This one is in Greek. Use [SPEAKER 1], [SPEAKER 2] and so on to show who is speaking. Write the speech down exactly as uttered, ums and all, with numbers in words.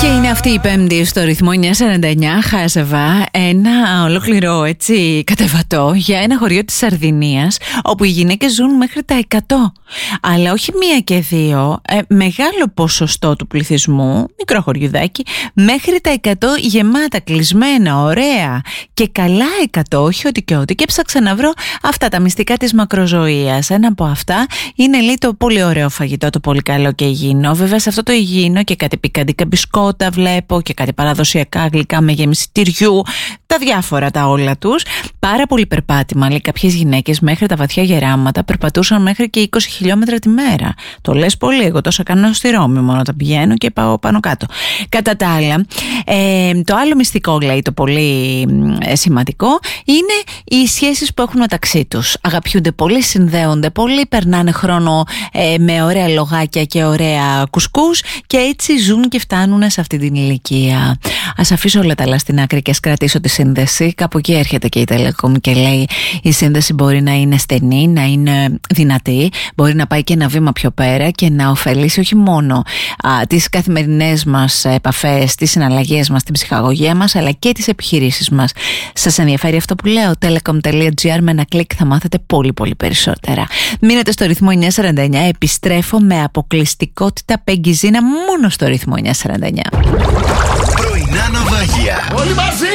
[SPEAKER 1] Και είναι αυτή η Πέμπτη στο ρυθμό εννιακόσια σαράντα εννιά. Χάζευα ένα ολόκληρο έτσι κατεβατό για ένα χωριό της Σαρδινίας, όπου οι γυναίκες ζουν μέχρι τα εκατό. Αλλά όχι μία και δύο, ε, μεγάλο ποσοστό του πληθυσμού, μικρό χωριουδάκι, μέχρι τα εκατό, γεμάτα, κλεισμένα, ωραία και καλά εκατό, όχι ότι και ότι. Και ψάξα να βρω αυτά τα μυστικά της μακροζωίας. Ένα από αυτά είναι λέει το πολύ ωραίο φαγητό, το πολύ καλό και υγιεινό. Βέβαια σε αυτό το υγιεινό και κάτι πικαντικά μπισκότα βλέπω και κάτι παραδοσιακά γλυκά με γέμιση τυριού, τα διάφορα τα όλα τους. Πάρα πολύ περπάτημα, λέει κάποιες γυναίκες μέχρι τα βαθιά γεράματα περπατούσαν μέχρι και είκοσι χιλιόμετρα τη μέρα. Το λες πολύ, εγώ τόσα κάνω στη Ρώμη μόνο, τα πηγαίνω και πάω πάνω κάτω. Κατά τα άλλα, ε, το άλλο μυστικό λέει το πολύ ε, σημαντικό είναι οι σχέσεις που έχουν μεταξύ τους. Αγαπιούνται πολύ, συνδέονται πολύ, περνάνε χρόνο ε, με ωραία λογάκια και ωραία κουσκούς και έτσι ζουν και φτάνουν σε αυτή την ηλικία. Ας αφήσω όλα τα άλλα στην άκρη και ας κρατήσω τη σύνδεση. Κάπου εκεί έρχεται και η Telecom και λέει η σύνδεση μπορεί να είναι στενή, να είναι δυνατή, μπορεί να πάει και ένα βήμα πιο πέρα και να ωφελήσει όχι μόνο α, τις καθημερινές μας επαφές, τις συναλλαγές μας, την ψυχαγωγία μας, αλλά και τις επιχειρήσεις μας. Σας ενδιαφέρει αυτό που λέω? telecom τελεία gr, με ένα κλικ θα μάθετε πολύ πολύ περισσότερα. Μείνετε στο ρυθμό εννιακόσια σαράντα εννιά. Επιστρέφω με αποκλειστικότητα Πέγγι Ζήνα μόνο στο ρυθμό εννιακόσια σαράντα εννιά.
[SPEAKER 2] Πρωινά ναυάγια. Όλοι μαζί!